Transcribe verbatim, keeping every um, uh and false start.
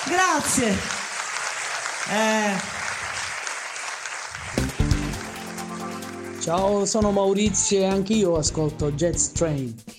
Grazie. Eh. Ciao, sono Maurizio e anch'io ascolto Jet Train.